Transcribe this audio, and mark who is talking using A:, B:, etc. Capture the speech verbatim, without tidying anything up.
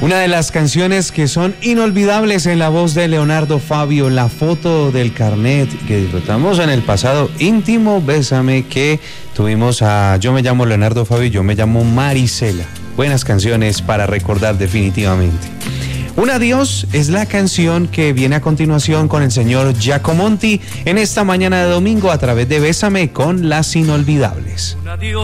A: Una de las canciones que son inolvidables en la voz de Leonardo Fabio, La foto del carnet, que disfrutamos en el pasado íntimo Bésame, que tuvimos a Yo me llamo Leonardo Fabio y yo me llamo Marisela. Buenas canciones para recordar definitivamente. Un adiós es la canción que viene a continuación con el señor Giacomonti en esta mañana de domingo a través de Bésame con Las Inolvidables. Un adiós.